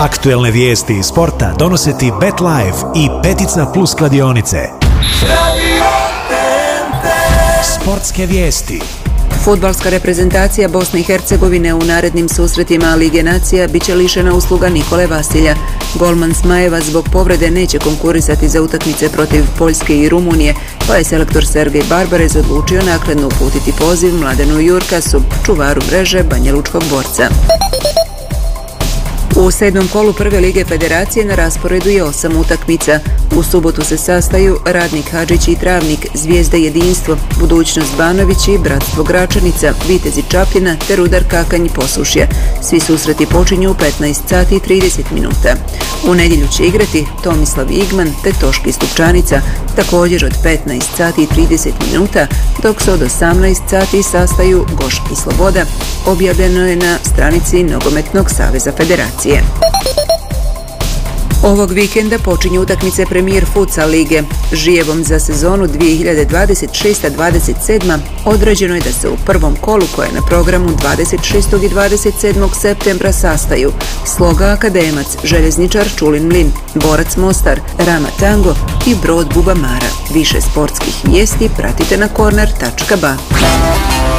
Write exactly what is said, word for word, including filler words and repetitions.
Aktuelne vijesti iz sporta donose ti BetLife i Petica Plus kladionice. Sportske vijesti. Fudbalska reprezentacija Bosne i Hercegovine u narednim susretima Lige nacija bit će lišena usluga Nikole Vasilja. Golman Zmajeva zbog povrede neće konkurisati za utakmice protiv Poljske i Rumunije, pa je selektor Sergej Barbarez odlučio naknadno uputiti poziv Mladenu Jurkasu, čuvaru mreže Banjalučkog Borca. U sedmom kolu prve lige federacije na rasporedu je osam utakmica. U subotu se sastaju Radnik Hadžić i Travnik, Zvijezda Jedinstvo, Budućnost Banović i Bratstvo Gračanica, Vitezi Čapljina te Rudar Kakanj Posušje. Svi susreti počinju u petnaest sati i trideset minuta. U nedjelju će igrati Tomislav Igman te Toški Stupčanica, također od petnaest sati i trideset minuta, dok se od osamnaest sati sastaju Goš i Sloboda. Objavljeno je na stranici Nogometnog saveza federacije. Ovog vikenda počinju utakmice Premier Futsal lige. Žijevom za sezonu dvije hiljade dvadeset šeste dvadeset sedam određeno je da se u prvom kolu, koje je na programu dvadeset šestog i dvadeset sedmog septembra, sastaju Sloga Akademac, Željezničar Čulin Mlin, Borac Mostar, Rama Tango i Brod Bubamara. Više sportskih vijesti pratite na korner tačka ba.